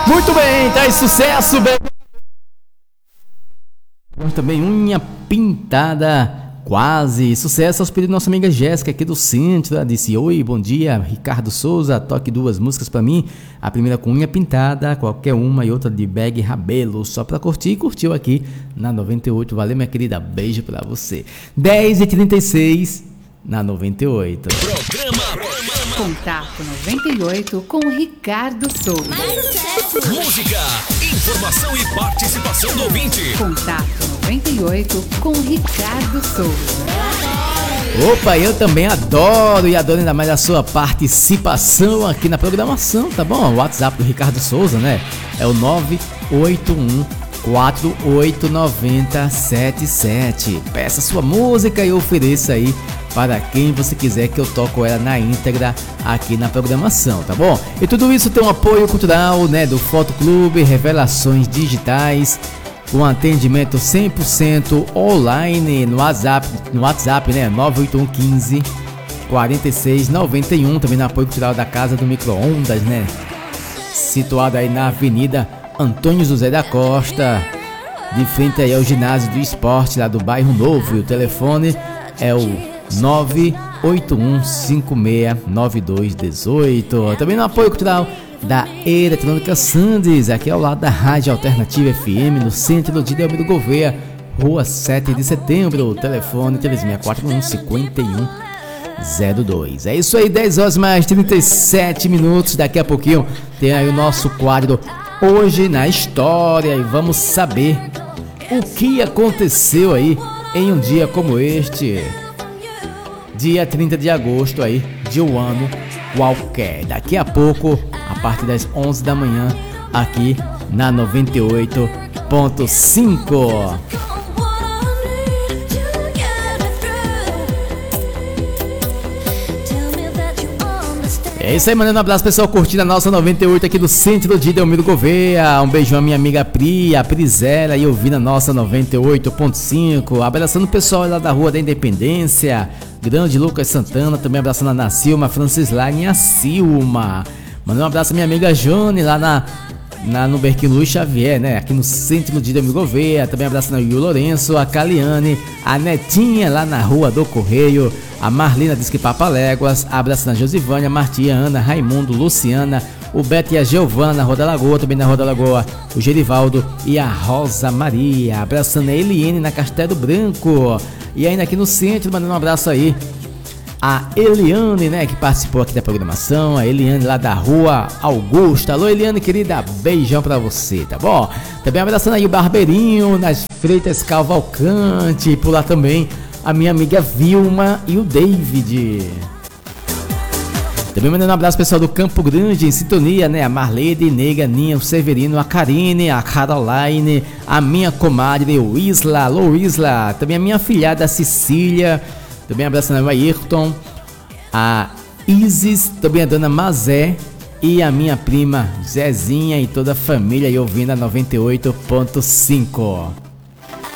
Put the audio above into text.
Muito bem, traz sucesso, bem. Também unha pintada. Quase, sucesso aos pedidos da nossa amiga Jéssica aqui do centro. Ela disse: oi, bom dia, Ricardo Souza, toque 2 músicas pra mim. A primeira com unha pintada, qualquer uma, e outra de bag rabelo, só pra curtir. E curtiu aqui na 98, valeu minha querida, beijo pra você. 10h36 na 98. Contato 98 com Ricardo Souza. Música, informação e participação do ouvinte. Contato 98 com Ricardo Souza. Opa, eu também adoro e adoro ainda mais a sua participação aqui na programação, tá bom? O WhatsApp do Ricardo Souza, né? É o 981-489077. Peça sua música e ofereça aí para quem você quiser que eu toco ela na íntegra aqui na programação, tá bom? E tudo isso tem um apoio cultural, né, do Fotoclube Revelações Digitais, com atendimento 100% online no WhatsApp, né, 98115 4691, também no apoio cultural da Casa do Micro-Ondas, né, situada aí na Avenida Antônio José da Costa, de frente aí ao Ginásio do Esporte, lá do Bairro Novo. E o telefone é o 981569218. Também no apoio cultural da Eletrônica Sandes, aqui ao lado da Rádio Alternativa FM, no centro de Delmiro Gouveia, Rua 7 de Setembro. O telefone 3641-5102. É isso aí, 10 horas mais 37 minutos. Daqui a pouquinho tem aí o nosso quadro Hoje na História, e vamos saber o que aconteceu aí em um dia como este, dia 30 de agosto aí, de um ano qualquer. Daqui a pouco, a partir das 11 da manhã, aqui na 98.5. É isso aí, mandando um abraço pessoal curtindo a nossa 98 aqui do centro de Delmiro Gouveia. Um beijão à minha amiga Pri, a Prisela, e ouvindo a nossa 98.5. Abraçando o pessoal lá da Rua da Independência, Grande Lucas Santana, também abraçando a Ana Silma, a Francislane e a Silma. Mandando um abraço à minha amiga Jane lá no Berquim Luiz Xavier, né? Aqui no centro de Delmiro Gouveia. Também abraçando a Yul Lourenço, a Caliane, a Netinha lá na Rua do Correio, a Marlina diz que Papaléguas, abraçando a Josivânia, Martia, Ana, Raimundo, Luciana, o Beto e a Giovana na Rua da Lagoa, também na Rua da Lagoa, o Gerivaldo e a Rosa Maria, abraçando a Eliane na Castelo Branco. E ainda aqui no centro, mandando um abraço aí a Eliane, né, que participou aqui da programação, a Eliane lá da Rua Augusta. Alô, Eliane, querida, beijão pra você, tá bom? Também abraçando aí o Barbeirinho, nas Freitas Cavalcante, e por lá também a minha amiga Vilma e o David. Também mandando um abraço pessoal do Campo Grande, em sintonia, né, a Marlene, Nega, Ninha, o Severino, a Karine, a Caroline, a minha comadre, o Isla, alô Isla, também a minha filhada Cecília. Também abraçando a Ayrton, a Isis, também a dona Mazé e a minha prima Zezinha e toda a família aí ouvindo a 98.5.